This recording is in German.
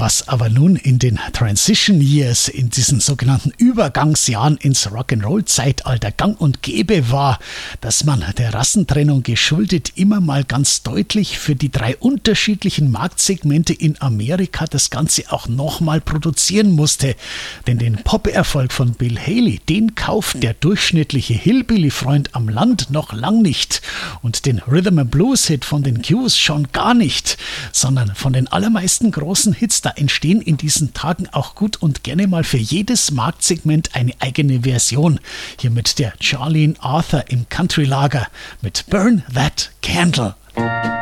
Was aber nun in den Transition Years, in diesen sogenannten Übergangsjahren ins Rock'n'Roll-Zeitalter gang und gäbe war, dass man der Rassentrennung geschuldet immer mal ganz deutlich für die 3 unterschiedlichen Marktsegmente in Amerika das Ganze auch nochmal produzieren musste. Denn den Pop-Erfolg von Bill Haley, den kauft der durchschnittliche Hillbilly-Freund am Land noch lang nicht. Und den Rhythm-and-Blues-Hit von den Q's schon gar nicht, sondern von den allermeisten großen Hits, da entstehen in diesen Tagen auch gut und gerne mal für jedes Marktsegment eine eigene Version. Hier mit der Charlene Arthur im Country-Lager mit Burn That Candle.